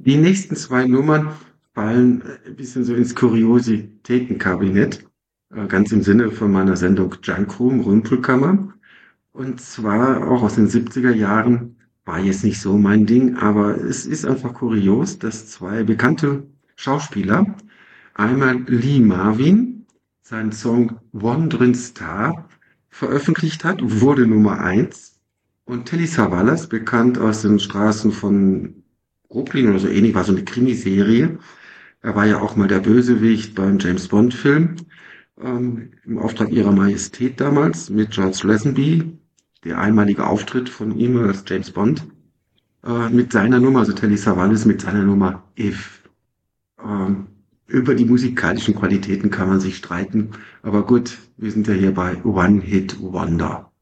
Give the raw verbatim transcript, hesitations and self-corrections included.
Die nächsten zwei Nummern fallen äh, ein bisschen so ins Kuriositätenkabinett, äh, ganz im Sinne von meiner Sendung Junkroom, Rümpelkammer. Und zwar auch aus den siebziger Jahren, war jetzt nicht so mein Ding, aber es ist einfach kurios, dass zwei bekannte Schauspieler, einmal Lee Marvin, seinen Song Wandering Star veröffentlicht hat, wurde Nummer eins. Und Telly Savalas, bekannt aus den Straßen von Brooklyn oder so ähnlich, war so eine Krimiserie. Er war ja auch mal der Bösewicht beim James Bond-Film, ähm, im Auftrag ihrer Majestät damals mit George Lazenby, der einmalige Auftritt von ihm als James Bond, äh, mit seiner Nummer, also Telly Savalas mit seiner Nummer If. Ähm, über die musikalischen Qualitäten kann man sich streiten, aber gut, wir sind ja hier bei One Hit Wonder.